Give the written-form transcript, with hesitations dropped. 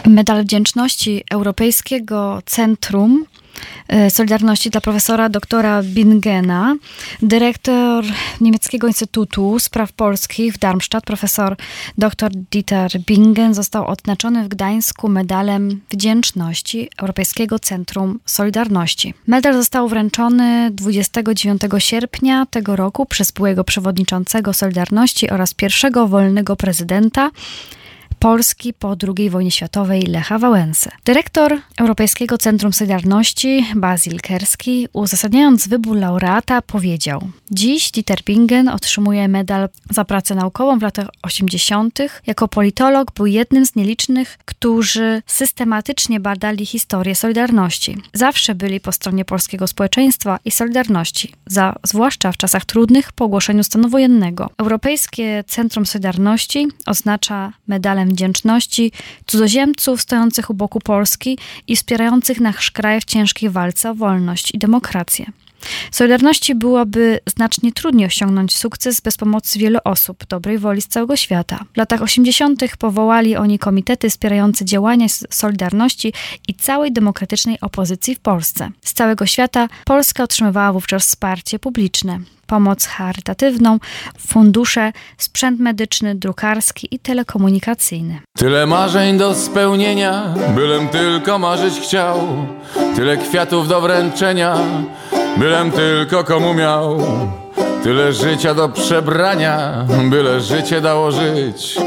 Medal Wdzięczności Europejskiego Centrum Solidarności dla profesora doktora Bingena, dyrektor Niemieckiego Instytutu Spraw Polskich w Darmstadt, profesor dr Dieter Bingen, został odznaczony w Gdańsku Medalem Wdzięczności Europejskiego Centrum Solidarności. Medal został wręczony 29 sierpnia tego roku przez byłego przewodniczącego Solidarności oraz pierwszego wolnego prezydenta Polski po II wojnie światowej Lecha Wałęsy. Dyrektor Europejskiego Centrum Solidarności Basil Kerski, uzasadniając wybór laureata, powiedział: dziś Dieter Bingen otrzymuje medal za pracę naukową w latach 80. Jako politolog był jednym z nielicznych, którzy systematycznie badali historię Solidarności. Zawsze byli po stronie polskiego społeczeństwa i Solidarności, zwłaszcza w czasach trudnych po ogłoszeniu stanu wojennego. Europejskie Centrum Solidarności oznacza medalem wdzięczności cudzoziemców stojących u boku Polski i wspierających nasz kraj w ciężkiej walce o wolność i demokrację. Solidarności byłoby znacznie trudniej osiągnąć sukces bez pomocy wielu osób dobrej woli z całego świata. W latach 80. powołali oni komitety wspierające działania Solidarności i całej demokratycznej opozycji w Polsce. Z całego świata Polska otrzymywała wówczas wsparcie publiczne, pomoc charytatywną, fundusze, sprzęt medyczny, drukarski i telekomunikacyjny. Tyle marzeń do spełnienia, bylem tylko marzyć chciał. Tyle kwiatów do wręczenia, bylem tylko komu miał. Tyle życia do przebrania, byle życie dało żyć.